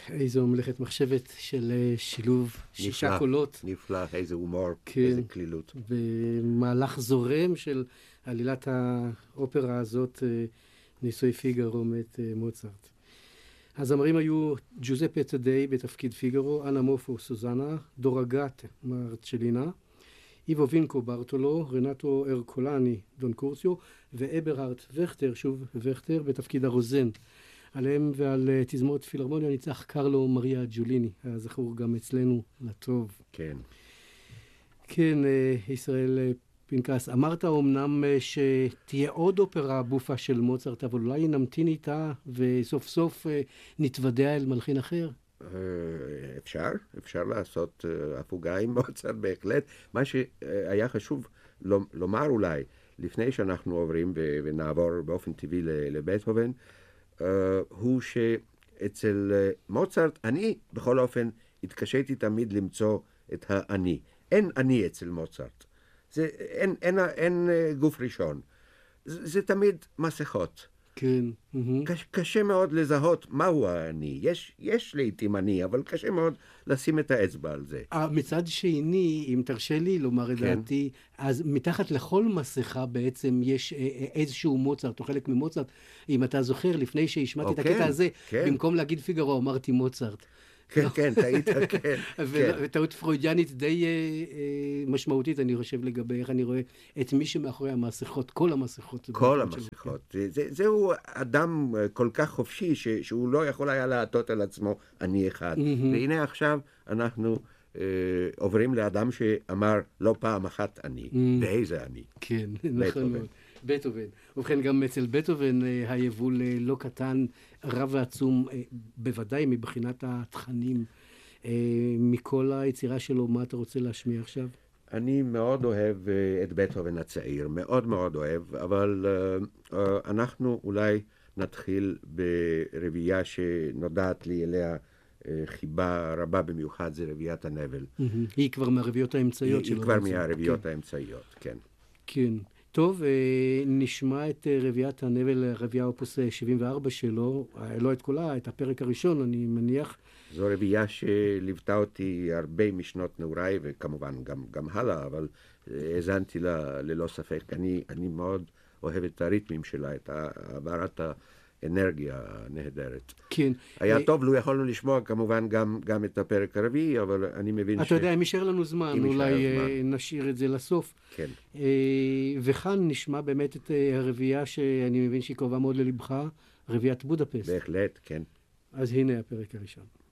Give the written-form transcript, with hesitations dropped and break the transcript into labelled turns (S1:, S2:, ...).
S1: איזו מלאכת מחשבת של שילוב שישה קולות.
S2: נפלא, איזה הומור,
S1: כן,
S2: איזה כלילות.
S1: ומהלך זורם של עלילת האופרה הזאת, ניסוי פיגארו מאת מוצרט. הזמרים היו ג'וזפה טדאי בתפקיד פיגארו, אנה מופו סוזנה, דורגת מרצ'לינה, איבו וינקו ברטולו, רנטו ארקולני דון קורציו, ואברהרד וכטר, שוב וכטר, בתפקיד הרוזן. עליהם ועל תזמורת פילהרמוניה ניצח קרלו מריה ג'וליני, הזכור גם אצלנו לטוב.
S2: כן.
S1: כן, ישראל פנקס, אמרת אמנם שתהיה עוד אופרה בופה של מוצרט, אבל אולי נמתין איתה וסוף סוף נתוודע אל מלחין אחר?
S2: אפשר לעשות הפוגה עם מוצרט בהחלט. מה שהיה חשוב לומר אולי, לפני שאנחנו עוברים ונעבור באופן טבעי לבטהובן, הוא שאצל מוצרט, אני בכל אופן התקשיתי תמיד למצוא את האני. אין אני אצל מוצרט. אין גוף ראשון. זה תמיד מסכות.
S1: כן.
S2: קשה מאוד לזהות מהו האני. יש לעתים אני, אבל קשה מאוד לשים את האצבע על זה.
S1: מצד שני, אם תרשה לי לומר את דעתי, אז מתחת לכל מסכה בעצם יש איזשהו מוצרט, או חלק ממוצרט. אם אתה זוכר, לפני שהשמעתי את הקטע הזה, במקום להגיד פיגארו, אמרתי מוצרט.
S2: כן, טעית, כן.
S1: וטעות פרוידיאנית די משמעותית, אני חושב, לגבי איך אני רואה את מי שמאחורי המסכות, כל המסכות.
S2: כל המסכות. זהו אדם כל כך חופשי, שהוא לא יכול היה להטות על עצמו אני אחד. והנה עכשיו אנחנו עוברים לאדם שאמר לא פעם אחת אני, ואיזה אני.
S1: כן, נכון מאוד. בטהובן. ובכן, גם אצל בטהובן היבול לא קטן, רב ועצום, בוודאי מבחינת התכנים, מכל היצירה שלו. מה אתה רוצה להשמיע עכשיו?
S2: אני מאוד אוהב את בטהובן הצעיר, מאוד מאוד אוהב, אבל אנחנו אולי נתחיל ברביעייה שנודעת לי אליה חיבה רבה במיוחד, זה רביעיית הנבל.
S1: היא כבר מהרביעיות האמצעיות שלו.
S2: היא כבר מהרביעיות האמצעיות, כן.
S1: כן. טוב, נשמע את רביעיית הנבל, רביעייה אופוס 74 שלו, לא את כולה, את הפרק הראשון, אני מניח.
S2: זו רביעייה שליוותה אותי הרבה משנות נעוריי, וכמובן גם הלאה, אבל האזנתי לה ללא ספק. אני מאוד אוהב את הריתמים שלה, את העברת האנרגיה הנהדרת.
S1: כן.
S2: היה טוב, לו יכולנו לשמוע כמובן גם את הפרק הרביעי, אבל אני מבין
S1: אתה יודע, אם יישאר לנו זמן, אולי נשאיר את זה לסוף.
S2: כן.
S1: וכאן נשמע באמת את הרביעייה שאני מבין שהיא קרובה מאוד ללבך, רביעיית בודפסט.
S2: בהחלט, כן.
S1: אז הנה הפרק הראשון.